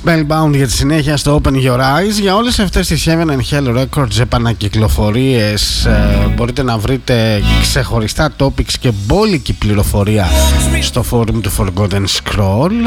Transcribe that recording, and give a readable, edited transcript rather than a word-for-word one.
Spellbound για τη συνέχεια στο Open Your Eyes. Για όλες αυτές τις Heaven and Hell Records επανακυκλοφορίες μπορείτε να βρείτε ξεχωριστά topics και μπόλικη πληροφορία στο forum του Forgotten Scroll.